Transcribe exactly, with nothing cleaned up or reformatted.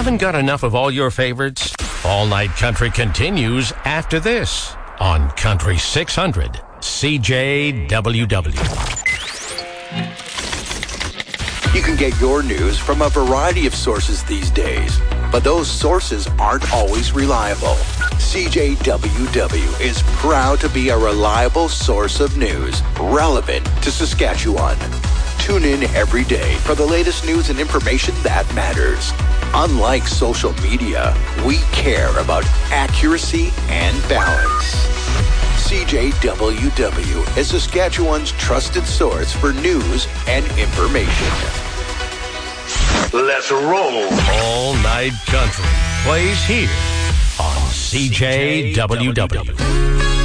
Haven't got enough of all your favorites? All Night Country continues after this on Country six hundred C J W W. You can get your news from a variety of sources these days, but those sources aren't always reliable. C J W W is proud to be a reliable source of news relevant to Saskatchewan. Tune in every day for the latest news and information that matters. Unlike social media, we care about accuracy and balance. C J W W is Saskatchewan's trusted source for news and information. Let's roll. All Night Country plays here on C J W W.